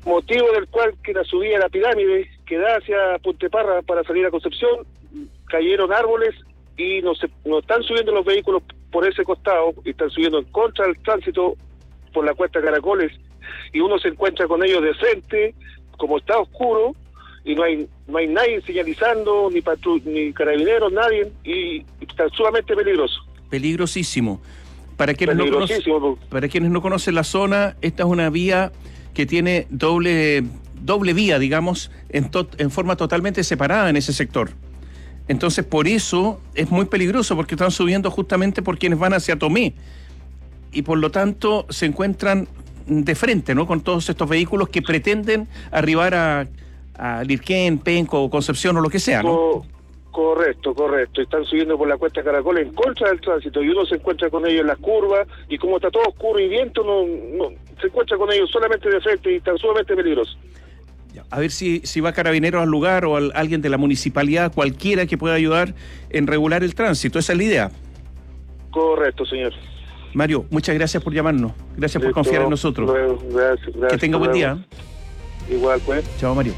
motivo del cual que la subida de la pirámide que da hacia Punteparra para salir a Concepción, cayeron árboles y no están subiendo los vehículos por ese costado, y están subiendo en contra del tránsito por la cuesta Caracoles, y uno se encuentra con ellos de frente, como está oscuro, y no hay nadie señalizando, ni carabineros, nadie, y está sumamente peligroso. Peligrosísimo. Para quienes no conocen la zona, esta es una vía que tiene doble vía, digamos, en forma totalmente separada en ese sector. Entonces, por eso es muy peligroso, porque están subiendo justamente por quienes van hacia Tomé, y por lo tanto se encuentran de frente, ¿no?, con todos estos vehículos que pretenden arribar a Lirquén, Penco, Concepción o lo que sea, ¿no? Correcto. Están subiendo por la cuesta Caracol en contra del tránsito, y uno se encuentra con ellos en las curvas, y como está todo oscuro y viento, no se encuentra con ellos solamente de frente, y están sumamente peligrosos. A ver si va Carabineros al lugar, o alguien de la municipalidad, cualquiera que pueda ayudar en regular el tránsito. Esa es la idea. Correcto, señor. Mario, muchas gracias por llamarnos. Gracias por confiar en nosotros. Gracias. Que tenga buen día. Igual, pues. Chao, Mario.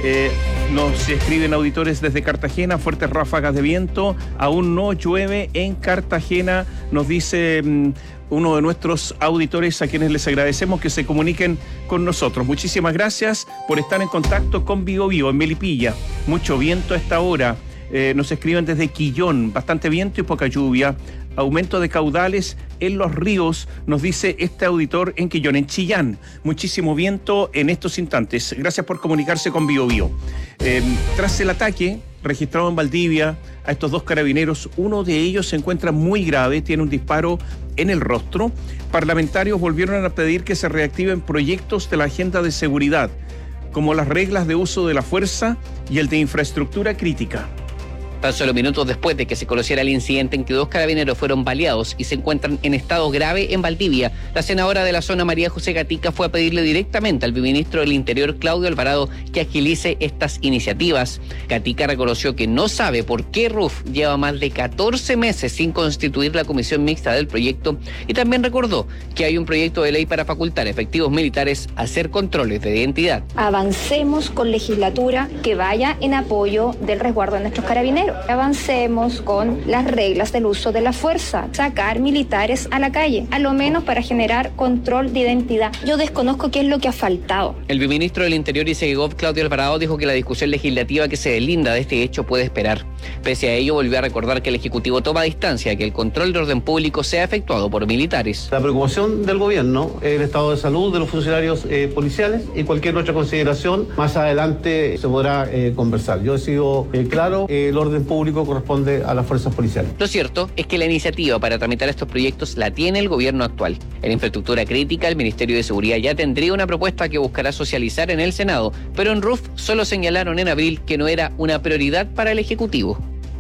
Nos escriben auditores desde Cartagena, fuertes ráfagas de viento, aún no llueve en Cartagena, nos dice uno de nuestros auditores, a quienes les agradecemos que se comuniquen con nosotros. Muchísimas gracias por estar en contacto con Biobío en Melipilla. Mucho viento a esta hora. Nos escriben desde Quillón, bastante viento y poca lluvia. Aumento de caudales en los ríos, nos dice este auditor en Quillón. En Chillán, muchísimo viento en estos instantes. Gracias por comunicarse con Biobío. Tras el ataque registrado en Valdivia a estos dos carabineros, uno de ellos se encuentra muy grave, tiene un disparo en el rostro. Parlamentarios volvieron a pedir que se reactiven proyectos de la agenda de seguridad, como las reglas de uso de la fuerza y el de infraestructura crítica. Tan solo minutos después de que se conociera el incidente en que 2 carabineros fueron baleados y se encuentran en estado grave en Valdivia, la senadora de la zona, María José Gatica, fue a pedirle directamente al viceministro del Interior, Claudio Alvarado, que agilice estas iniciativas. Gatica reconoció que no sabe por qué RUF lleva más de 14 meses sin constituir la comisión mixta del proyecto, y también recordó que hay un proyecto de ley para facultar efectivos militares a hacer controles de identidad. Avancemos con legislatura que vaya en apoyo del resguardo de nuestros carabineros. Avancemos con las reglas del uso de la fuerza, sacar militares a la calle, a lo menos para generar control de identidad. Yo desconozco qué es lo que ha faltado. El viceministro del Interior y Segov, Claudio Alvarado, dijo que la discusión legislativa que se deslinda de este hecho puede esperar. Pese a ello, volvió a recordar que el Ejecutivo toma distancia de que el control de orden público sea efectuado por militares. La preocupación del gobierno es el estado de salud de los funcionarios policiales, y cualquier otra consideración más adelante se podrá conversar. Yo he sido claro, el orden público corresponde a las fuerzas policiales. Lo cierto es que la iniciativa para tramitar estos proyectos la tiene el gobierno actual. En infraestructura crítica, el Ministerio de Seguridad ya tendría una propuesta que buscará socializar en el Senado, pero en RUF solo señalaron en abril que no era una prioridad para el Ejecutivo.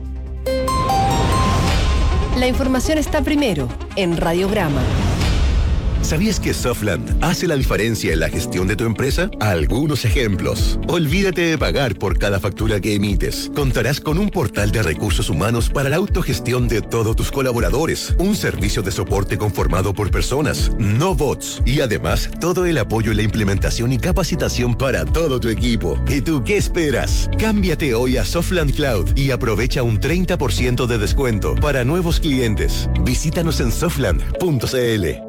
La información está primero en Radiograma. ¿Sabías que Softland hace la diferencia en la gestión de tu empresa? Algunos ejemplos. Olvídate de pagar por cada factura que emites. Contarás con un portal de recursos humanos para la autogestión de todos tus colaboradores, un servicio de soporte conformado por personas, no bots, y además todo el apoyo en la implementación y capacitación para todo tu equipo. ¿Y tú qué esperas? Cámbiate hoy a Softland Cloud y aprovecha un 30% de descuento para nuevos clientes. Visítanos en softland.cl.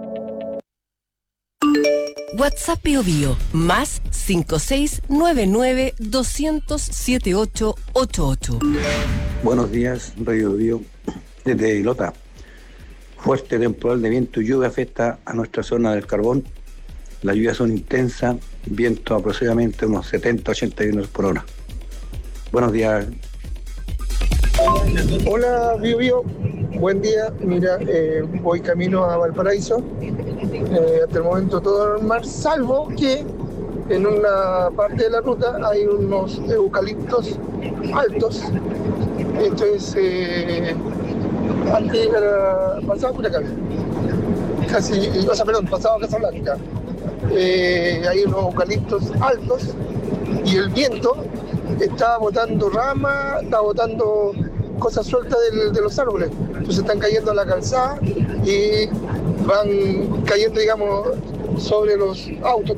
WhatsApp Biobío, más 5699-200-7888. Buenos días, Radio Biobío, desde Lota. Fuerte temporal de viento y lluvia afecta a nuestra zona del Carbón. Las lluvias son intensas, viento aproximadamente unos 70-80 km por hora. Buenos días. Hola, Biobío. Buen día. Mira, voy camino a Valparaíso. Hasta el momento todo normal, salvo que en una parte de la ruta hay unos eucaliptos altos. Entonces, antes era pasado Culiacán, pasado Casablanca. Hay unos eucaliptos altos y el viento está botando ramas, está botando cosas sueltas de los árboles. Entonces están cayendo a la calzada y van cayendo, digamos, sobre los autos.